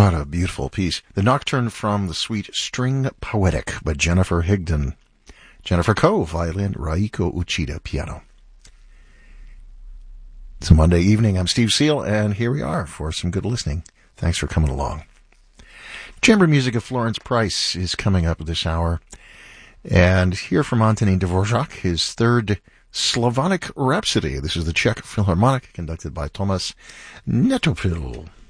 What a beautiful piece. The Nocturne from the suite String Poetic by Jennifer Higdon. Jennifer Coe, violin, Raiko Uchida, piano. It's a Monday evening. I'm Steve Seal, and here we are for some good listening. Thanks for coming along. Chamber music of Florence Price is coming up this hour. And here from Antonin Dvorak, his third Slavonic Rhapsody. This is the Czech Philharmonic, conducted by Tomas Netopil.